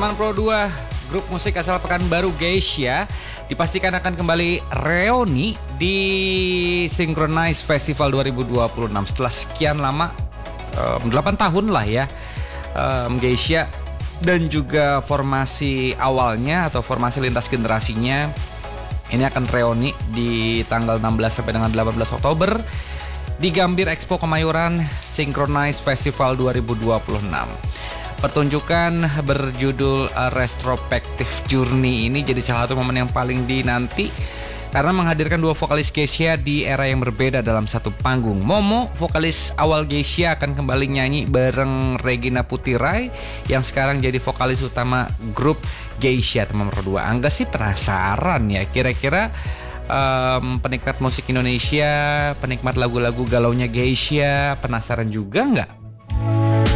Teman Pro 2, grup musik asal Pekanbaru Geisha dipastikan akan kembali reuni di Synchronize Festival 2026 setelah sekian lama 8 tahun lah ya. Geisha dan juga formasi awalnya atau formasi lintas generasinya ini akan reuni di tanggal 16 sampai dengan 18 Oktober di Gambir Expo Kemayoran Synchronize Festival 2026. Pertunjukan berjudul Retrospective Journey ini jadi salah satu momen yang paling dinanti karena menghadirkan dua vokalis Geisha di era yang berbeda dalam satu panggung. Momo, vokalis awal Geisha, akan kembali nyanyi bareng Regina Putirai yang sekarang jadi vokalis utama grup Geisha. Teman berdua, Angga sih penasaran ya kira-kira penikmat musik Indonesia, penikmat lagu-lagu galaunya Geisha, penasaran juga nggak